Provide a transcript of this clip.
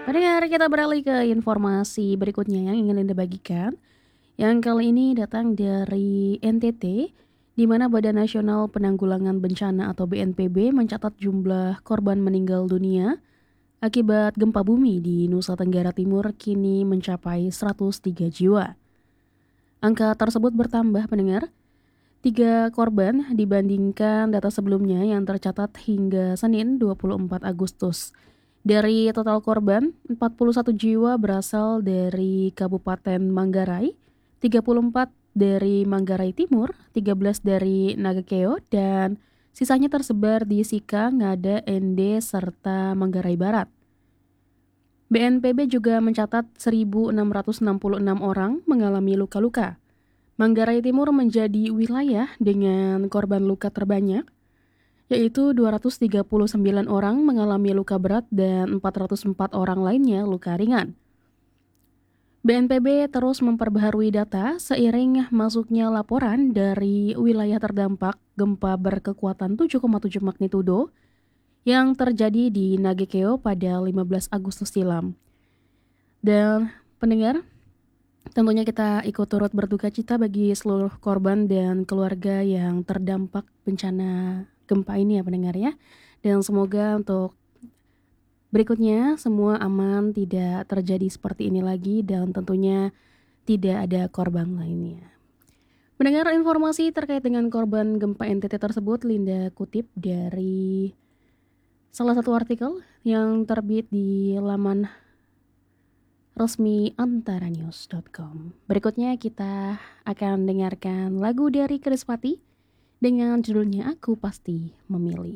Pendengar, kita beralih ke informasi berikutnya yang ingin Linda bagikan. Yang kali ini datang dari NTT, di mana Badan Nasional Penanggulangan Bencana atau BNPB mencatat jumlah korban meninggal dunia akibat gempa bumi di Nusa Tenggara Timur kini mencapai 103 jiwa. Angka tersebut bertambah, pendengar, 3 korban dibandingkan data sebelumnya yang tercatat hingga Senin 24 Agustus. Dari total korban, 41 jiwa berasal dari Kabupaten Manggarai, 34 dari Manggarai Timur, 13 dari Nagakeo, dan sisanya tersebar di Sika, Ngada, Ende, serta Manggarai Barat. BNPB juga mencatat 1.666 orang mengalami luka-luka. Manggarai Timur menjadi wilayah dengan korban luka terbanyak, yaitu 239 orang mengalami luka berat dan 404 orang lainnya luka ringan. BNPB terus memperbaharui data seiring masuknya laporan dari wilayah terdampak gempa berkekuatan 7,7 magnitudo yang terjadi di Nagakeo pada 15 Agustus silam. Dan pendengar, tentunya kita ikut turut berduka cita bagi seluruh korban dan keluarga yang terdampak bencana gempa ini ya pendengar ya. Dan semoga untuk berikutnya semua aman, tidak terjadi seperti ini lagi dan tentunya tidak ada korban lainnya. Mendengar informasi terkait dengan korban gempa NTT tersebut, Linda kutip dari salah satu artikel yang terbit di laman resmi antaranews.com. Berikutnya kita akan dengarkan lagu dari Krispati dengan judulnya Aku Pasti Memilih.